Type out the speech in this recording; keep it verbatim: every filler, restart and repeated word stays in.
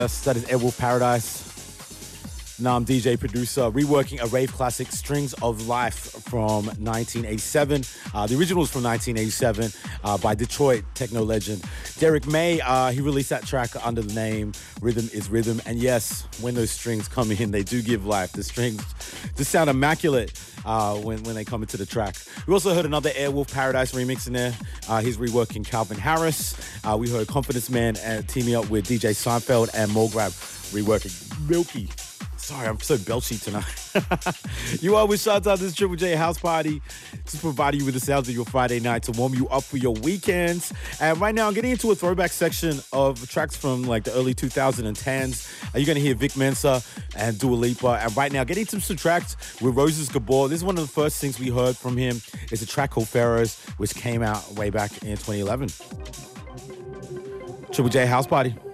Yes, that is Airwolf Paradise. Now I'm D J producer, reworking a rave classic, Strings of Life from nineteen eighty-seven. Uh, the original is from nineteen eighty-seven uh, by Detroit techno legend Derek May. Uh, he released that track under the name Rhythm is Rhythm. And yes, when those strings come in, they do give life. The strings just sound immaculate uh, when, when they come into the track. We also heard another Airwolf Paradise remix in there. Uh, he's reworking Calvin Harris. Uh, we heard Confidence Man uh, teaming up with D J Seinfeld and Mulgrave reworking Milky. Sorry, I'm so belchy tonight. You are with Shanta. This is Triple J House Party, to provide you with the sounds of your Friday night to warm you up for your weekends. And right now, I'm getting into a throwback section of tracks from like the early twenty tens. Uh, you're going to hear Vic Mensa and Dua Lipa. And right now, getting into some tracks with Roses Gabor. This is one of the first things we heard from him. It's a track called Pharaohs, which came out way back in twenty eleven. Triple J House Party.